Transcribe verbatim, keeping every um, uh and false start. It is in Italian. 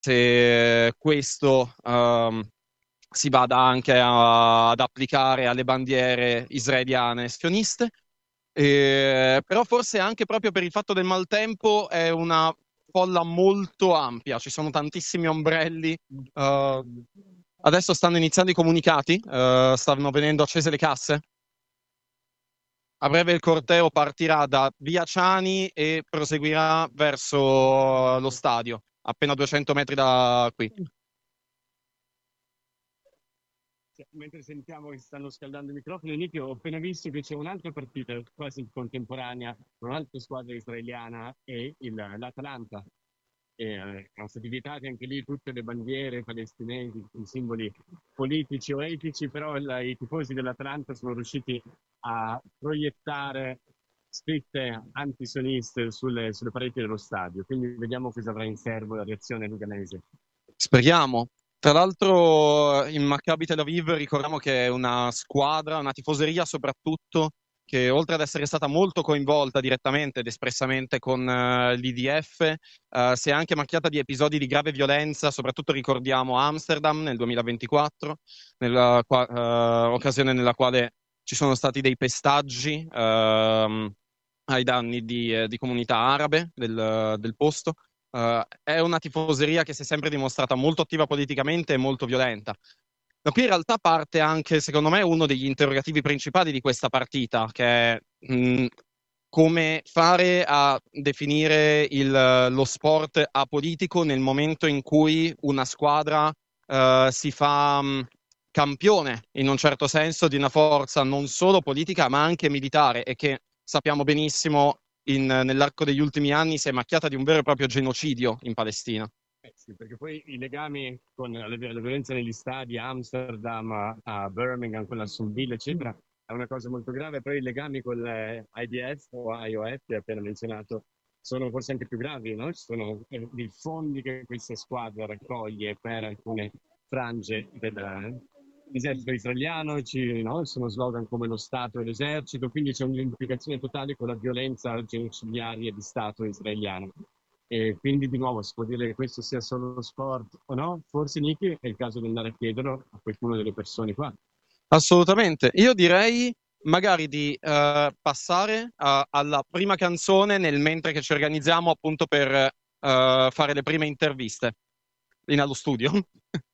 se questo ehm, si vada anche a- ad applicare alle bandiere israeliane sioniste. Eh, però forse anche proprio per il fatto del maltempo è una folla molto ampia, ci sono tantissimi ombrelli. eh, Adesso stanno iniziando i comunicati, eh, stanno venendo accese le casse. A breve il corteo partirà da Via Ciani e proseguirà verso lo stadio, appena duecento metri da qui. Cioè, mentre sentiamo che si stanno scaldando i microfoni, Nicky, ho appena visto che c'è un'altra partita quasi contemporanea, un'altra squadra israeliana e il- l'Atalanta. E, eh, sono stati vietati anche lì tutte le bandiere palestinesi, i simboli politici o etici, però il- i tifosi dell'Atalanta sono riusciti a proiettare scritte antisioniste sulle, sulle pareti dello stadio. Quindi vediamo cosa avrà in serbo la reazione luganese. Speriamo. Tra l'altro in Maccabi Tel Aviv ricordiamo che è una squadra, una tifoseria soprattutto, che oltre ad essere stata molto coinvolta direttamente ed espressamente con eh, l'I D F, eh, si è anche macchiata di episodi di grave violenza, soprattutto ricordiamo Amsterdam nel duemilaventiquattro, nella qua- eh, occasione nella quale ci sono stati dei pestaggi ehm, ai danni di, eh, di comunità arabe del del posto. Uh, è una tifoseria che si è sempre dimostrata molto attiva politicamente e molto violenta. Da qui in realtà parte anche, secondo me, uno degli interrogativi principali di questa partita, che è mh, come fare a definire il- lo sport apolitico nel momento in cui una squadra eh, si fa mh, campione, in un certo senso, di una forza non solo politica, ma anche militare, e che sappiamo benissimo in- nell'arco degli ultimi anni si è macchiata di un vero e proprio genocidio in Palestina. Eh sì, perché poi i legami con la, la violenza negli stadi, a Amsterdam, a, a Birmingham, con la Sunville, eccetera, è una cosa molto grave, però i legami con l'I D F o I O F, appena menzionato, sono forse anche più gravi, no? Ci sono eh, dei fondi che questa squadra raccoglie per alcune frange dell'esercito israeliano, ci, no? Sono slogan come lo Stato e l'esercito, quindi c'è un'implicazione totale con la violenza genocidiaria di Stato israeliano. E quindi di nuovo si può dire che questo sia solo sport o no? Forse Nicky è il caso di andare a chiederlo a qualcuno delle persone qua. Assolutamente. Io direi magari di eh, passare a- alla prima canzone nel mentre che ci organizziamo appunto per eh, fare le prime interviste in allo studio.